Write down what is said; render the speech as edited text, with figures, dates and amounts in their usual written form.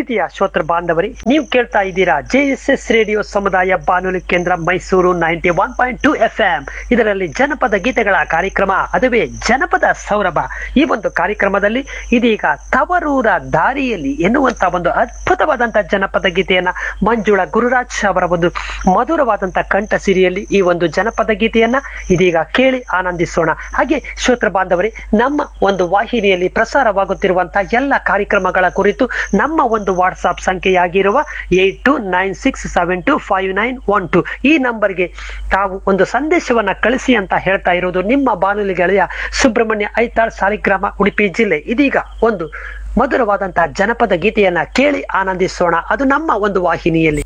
ಪ್ರೀತಿಯ ಶ್ರೋತೃ ಬಾಂಧವರಿ, ನೀವು ಕೇಳ್ತಾ ಇದ್ದೀರಾ JSS ರೇಡಿಯೋ ಸಮುದಾಯ ಬಾನುಲಿ ಕೇಂದ್ರ ಮೈಸೂರು 91.2 FM. ಇದರಲ್ಲಿ ಜನಪದ ಗೀತೆಗಳ ಕಾರ್ಯಕ್ರಮ, ಅದುವೇ ಜನಪದ ಸೌರಭ. ಈ ಒಂದು ಕಾರ್ಯಕ್ರಮದಲ್ಲಿ ಇದೀಗ ತವರೂರ ದಾರಿಯಲ್ಲಿ ಎನ್ನುವಂತ ಒಂದು ಅದ್ಭುತವಾದಂತಹ ಜನಪದ ಗೀತೆಯನ್ನ ಮಂಜುಳಾ ಗುರುರಾಜ್ ಅವರ ಒಂದು ಮಧುರವಾದಂತಹ ಕಂಠ ಸಿರಿಯಲ್ಲಿ ಈ ಒಂದು ಜನಪದ ಗೀತೆಯನ್ನ ಇದೀಗ ಕೇಳಿ ಆನಂದಿಸೋಣ. ಹಾಗೆ ಶ್ರೋತೃ ಬಾಂಧವರೇ, ನಮ್ಮ ಒಂದು ವಾಹಿನಿಯಲ್ಲಿ ಪ್ರಸಾರವಾಗುತ್ತಿರುವಂತಹ ಎಲ್ಲ ಕಾರ್ಯಕ್ರಮಗಳ ಕುರಿತು ನಮ್ಮ ಒಂದು ವಾಟ್ಸ್ಆಪ್ ಸಂಖ್ಯೆಯಾಗಿರುವ 8296725912 ಈ ನಂಬರ್ಗೆ ತಾವು ಒಂದು ಸಂದೇಶವನ್ನ ಕಳಿಸಿ ಅಂತ ಹೇಳ್ತಾ ಇರೋದು ನಿಮ್ಮ ಬಾನುಲಿ ಗೆಳೆಯ ಸುಬ್ರಹ್ಮಣ್ಯ ಐತಾಳ್, ಸಾಲಿಗ್ರಾಮ, ಉಡುಪಿ ಜಿಲ್ಲೆ. ಇದೀಗ ಒಂದು ಮಧುರವಾದಂತಹ ಜನಪದ ಗೀತೆಯನ್ನ ಕೇಳಿ ಆನಂದಿಸೋಣ, ಅದು ನಮ್ಮ ಒಂದು ವಾಹಿನಿಯಲ್ಲಿ.